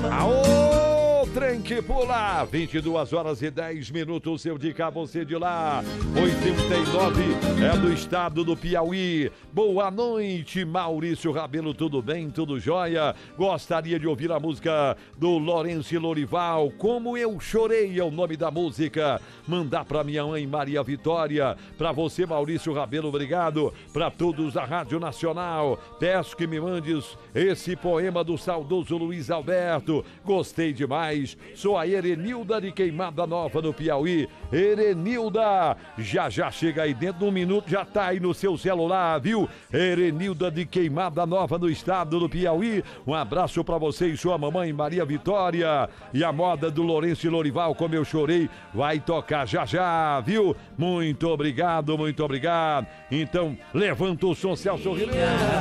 Aô, trem que pula, 22 horas e 10 minutos, eu de cá, você de lá, 89 é do estado do Piauí. Boa noite, Maurício Rabelo, tudo bem, tudo jóia? Gostaria de ouvir a música do Lourenço Lorival, Como Eu Chorei é o nome da música. Mandar pra minha mãe Maria Vitória, pra você, Maurício Rabelo, obrigado, pra todos da Rádio Nacional. Peço que me mandes esse poema do saudoso Luiz Alberto, gostei demais. Sou a Erenilda de Queimada Nova no Piauí. Erenilda, já chega aí dentro de um minuto, já tá aí no seu celular, viu? Erenilda de Queimada Nova no estado do Piauí. Um abraço pra você e sua mamãe Maria Vitória. E a moda do Lourenço Lorival, Como Eu Chorei, vai tocar já, viu? Muito obrigado, muito obrigado. Então, levanta o som, Celso Ribeiro.